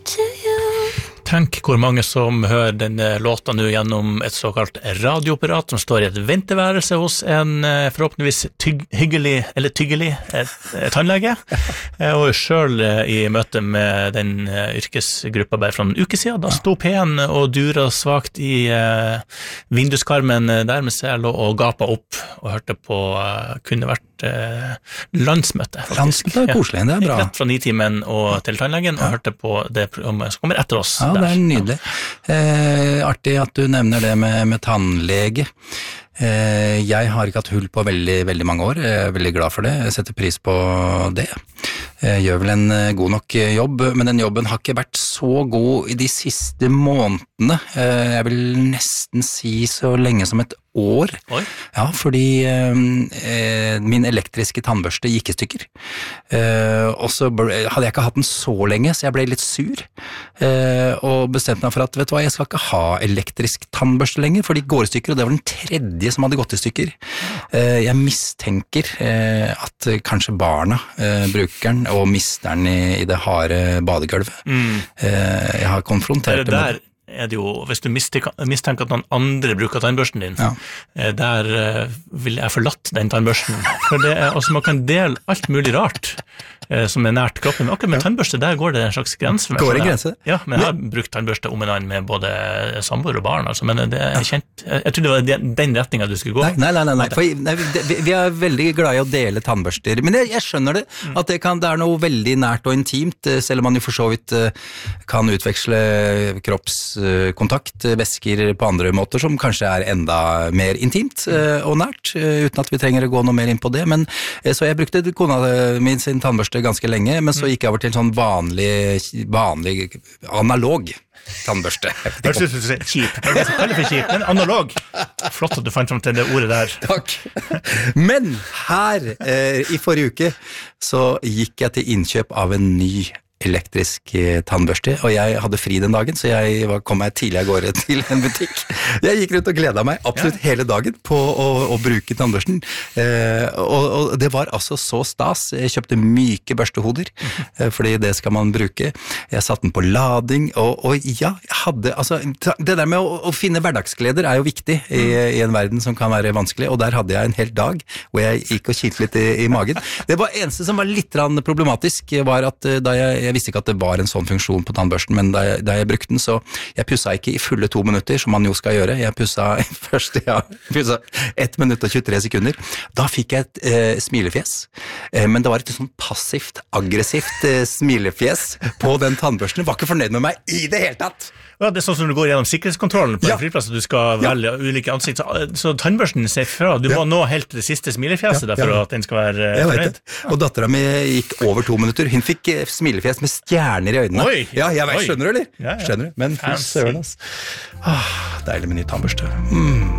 Tenk hvor mange som hører denne låta nå gjennom et såkalt radioapparat som står i et venteværelse hos en forhåpentligvis hyggelig tannlege. Og selv i møte med den yrkesgruppa bare fra en uke siden, da sto P1 og dura svagt i vinduskarmen der med seg og gapa opp og hørte på, kunne vært landsmøte faktisk. Landsmøte er koselig, det er bra. Rett fra 9-timen og til tannlegen og hørte på det programmet som kommer etter oss. Ja, det er nydelig. Artig at du nevner det med tannlege. Jeg har ikke hatt hull på veldig, veldig mange år. Jeg er veldig glad for det. Jeg setter pris på det. Jeg gjør vel en god nok jobb, men den jobben har ikke vært så god i de siste månedene. Jeg vil nesten si så lenge som et år. Oi. Ja, fordi min elektriske tannbørste gikk i stykker. Og så hadde jeg ikke hatt den så lenge, så jeg ble litt sur. Og bestemte meg for at, vet du hva, jeg skal ikke ha elektrisk tannbørste lenger, for de går i stykker, og det var den tredje som hadde gått i stykker. Jeg mistenker at kanskje barna bruker den og mister den i det harde badegulvet. Jeg har konfrontert det med det jo, hvis du mistenker at noen andre bruker tannbørsten din, der vil jeg forlatt den tannbørsten. For det altså man kan dele alt mulig rart som nært kroppen. Men akkurat med tannbørste, der går det en slags grense. Går det grense? Ja, men jeg har brukt tannbørste om en annen med både samboer og barn, altså, men det er kjent. Jeg trodde det var den retningen du skulle gå. Nei. Vi er veldig glad i å dele tannbørster, men jeg skjønner det, at det er noe veldig nært og intimt, selv om man jo for så vidt kan utveksle kroppskontakt, væsker på andre måter, som kanskje er enda mer intimt og nært, uten at vi trenger å gå noe mer inn på det, men så jeg brukte kona min sin tannbørste ganske lenge, men så gikk jeg over til en sånn vanlig analog tannbørste. Det synes du er kjip. Det er veldig for kjip, men analog. Flott at du fant frem til det ordet der. Takk. Men her, i forrige uke, så gikk jeg til innkjøp av en ny elektrisk tannbørste, og jeg hadde fri den dagen, så jeg kom meg tidlig av gårde til en butikk. Jeg gikk rundt og gledet meg absolutt hele dagen på å bruke tannbørsten, og det var altså så stas. Jeg kjøpte myke børstehoder, fordi det skal man bruke. Jeg satte den på lading, og ja, jeg hadde, altså, det der med å finne hverdagsgleder er jo viktig i en verden som kan være vanskelig, og der hadde jeg en hel dag hvor jeg gikk og kilte litt i magen. Det var eneste som var litt problematisk, var at da jeg visste ikke at det var en sånn funksjon på tannbørsten, men da jeg brukte den, så jeg pusset ikke i fulle 2 minutter, som man jo skal gjøre. Jeg pusset først, 1 minutt og 23 sekunder. Da fikk jeg et smilefjes, men det var et sånn passivt, aggressivt smilefjes på den tannbørsten. Jeg var ikke fornøyd med meg i det hele tatt. Ja, det er sånn som du går gjennom sikkerhetskontrollen på en flyplass, og du skal velge ulike ansikt, så tannbørsten ser fra. Du må nå helt til det siste smilefjeset for at den skal være fornøyd. Og datteren min gikk over 2 minutter. Hun fikk smilefjes med stjerner i øynene. Oi! Ja, jeg vet, skjønner du, eller? Ja. Skjønner du, men fy søren, ass. Deilig med ny tannbørste.